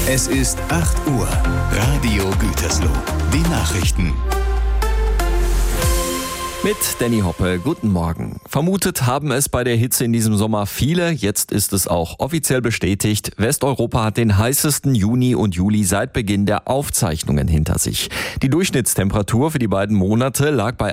Es ist 8 Uhr. Radio Gütersloh. Die Nachrichten. Mit Danny Hoppe, guten Morgen. Vermutet haben es bei der Hitze in diesem Sommer viele, jetzt ist es auch offiziell bestätigt. Westeuropa hat den heißesten Juni und Juli seit Beginn der Aufzeichnungen hinter sich. Die Durchschnittstemperatur für die beiden Monate lag bei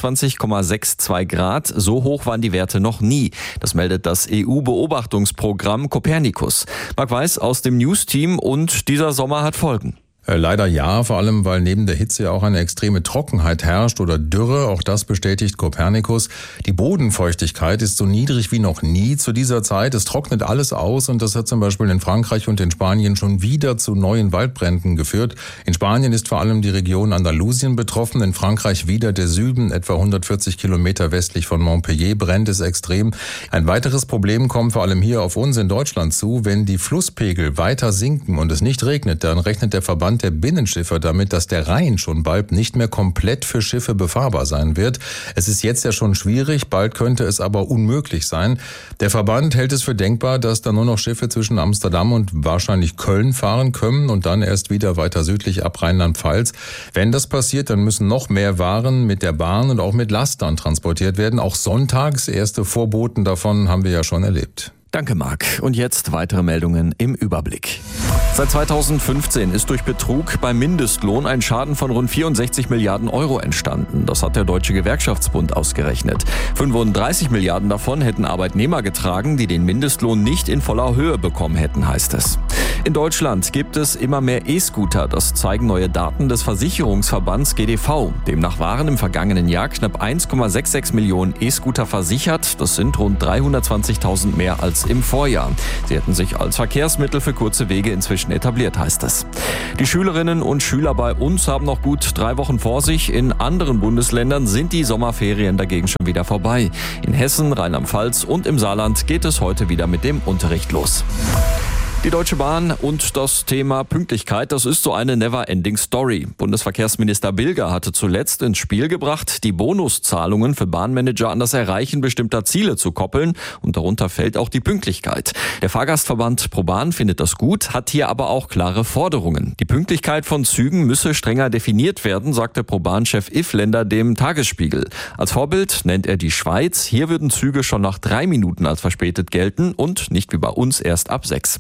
21,62 Grad. So hoch waren die Werte noch nie. Das meldet das EU-Beobachtungsprogramm Copernicus. Marc Weiß aus dem News-Team und dieser Sommer hat Folgen. Leider ja, vor allem weil neben der Hitze ja auch eine extreme Trockenheit herrscht oder Dürre, auch das bestätigt Copernicus. Die Bodenfeuchtigkeit ist so niedrig wie noch nie zu dieser Zeit. Es trocknet alles aus und das hat zum Beispiel in Frankreich und in Spanien schon wieder zu neuen Waldbränden geführt. In Spanien ist vor allem die Region Andalusien betroffen, in Frankreich wieder der Süden, etwa 140 Kilometer westlich von Montpellier, brennt es extrem. Ein weiteres Problem kommt vor allem hier auf uns in Deutschland zu. Wenn die Flusspegel weiter sinken und es nicht regnet, dann rechnet der Verband der Binnenschiffer damit, dass der Rhein schon bald nicht mehr komplett für Schiffe befahrbar sein wird. Es ist jetzt ja schon schwierig, bald könnte es aber unmöglich sein. Der Verband hält es für denkbar, dass da nur noch Schiffe zwischen Amsterdam und wahrscheinlich Köln fahren können und dann erst wieder weiter südlich ab Rheinland-Pfalz. Wenn das passiert, dann müssen noch mehr Waren mit der Bahn und auch mit Lastern transportiert werden. Auch sonntags, erste Vorboten davon haben wir ja schon erlebt. Danke, Marc. Und jetzt weitere Meldungen im Überblick. Seit 2015 ist durch Betrug beim Mindestlohn ein Schaden von rund 64 Milliarden Euro entstanden. Das hat der Deutsche Gewerkschaftsbund ausgerechnet. 35 Milliarden davon hätten Arbeitnehmer getragen, die den Mindestlohn nicht in voller Höhe bekommen hätten, heißt es. In Deutschland gibt es immer mehr E-Scooter. Das zeigen neue Daten des Versicherungsverbands GDV. Demnach waren im vergangenen Jahr knapp 1,66 Millionen E-Scooter versichert. Das sind rund 320.000 mehr als im Vorjahr. Sie hätten sich als Verkehrsmittel für kurze Wege inzwischen etabliert, heißt es. Die Schülerinnen und Schüler bei uns haben noch gut 3 Wochen vor sich. In anderen Bundesländern sind die Sommerferien dagegen schon wieder vorbei. In Hessen, Rheinland-Pfalz und im Saarland geht es heute wieder mit dem Unterricht los. Die Deutsche Bahn und das Thema Pünktlichkeit, das ist so eine never-ending Story. Bundesverkehrsminister Bilger hatte zuletzt ins Spiel gebracht, die Bonuszahlungen für Bahnmanager an das Erreichen bestimmter Ziele zu koppeln. Und darunter fällt auch die Pünktlichkeit. Der Fahrgastverband ProBahn findet das gut, hat hier aber auch klare Forderungen. Die Pünktlichkeit von Zügen müsse strenger definiert werden, sagte ProBahn-Chef Iffländer dem Tagesspiegel. Als Vorbild nennt er die Schweiz. Hier würden Züge schon nach 3 Minuten als verspätet gelten und nicht wie bei uns erst ab 6.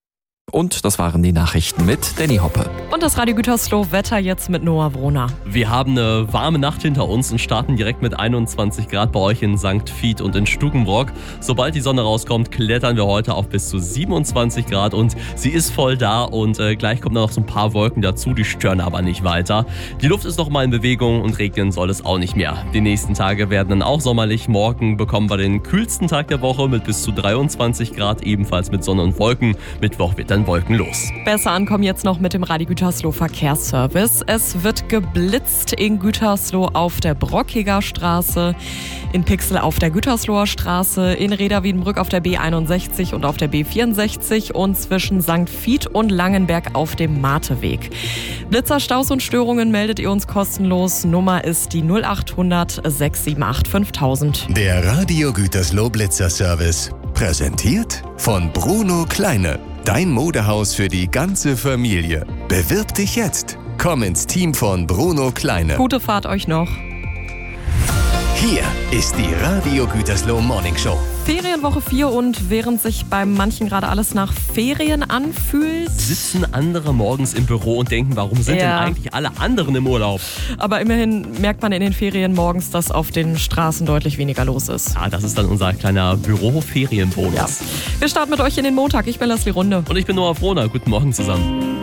Und das waren die Nachrichten mit Danny Hoppe. Und das Radio Gütersloh Wetter jetzt mit Noah Wrohner. Wir haben eine warme Nacht hinter uns und starten direkt mit 21 Grad bei euch in St. Vith und in Stukenbrock. Sobald die Sonne rauskommt, klettern wir heute auf bis zu 27 Grad und sie ist voll da und gleich kommen noch so ein paar Wolken dazu, die stören aber nicht weiter. Die Luft ist noch mal in Bewegung und regnen soll es auch nicht mehr. Die nächsten Tage werden dann auch sommerlich. Morgen bekommen wir den kühlsten Tag der Woche mit bis zu 23 Grad, ebenfalls mit Sonne und Wolken. Mittwoch wird dann wolkenlos. Besser ankommen jetzt noch mit dem Radio Gütersloh Verkehrsservice. Es wird geblitzt in Gütersloh auf der Brockiger Straße, in Pixel auf der Gütersloher Straße, in Reda-Wiedenbrück auf der B61 und auf der B64 und zwischen St. Vith und Langenberg auf dem Mateweg. Blitzer, Staus und Störungen meldet ihr uns kostenlos. Nummer ist die 0800 678 5000. Der Radio Gütersloh Blitzer Service. Präsentiert von Bruno Kleine. Dein Modehaus für die ganze Familie. Bewirb dich jetzt. Komm ins Team von Bruno Kleine. Gute Fahrt euch noch. Hier ist die Radio Gütersloh Morning Show. Ferienwoche 4 und während sich bei manchen gerade alles nach Ferien anfühlt, sitzen andere morgens im Büro und denken, warum sind denn eigentlich alle anderen im Urlaub? Aber immerhin merkt man in den Ferien morgens, dass auf den Straßen deutlich weniger los ist. Ja, das ist dann unser kleiner Büro-Ferienbonus. Ja. Wir starten mit euch in den Montag. Ich bin Leslie Runde. Und ich bin Noah Wrohner. Guten Morgen zusammen.